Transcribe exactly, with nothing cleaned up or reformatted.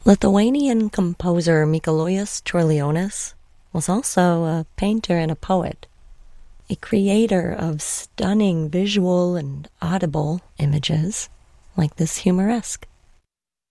Lithuanian composer Mikalojus Čiurlionis was also a painter and a poet, a creator of stunning visual and audible images like this humoresque.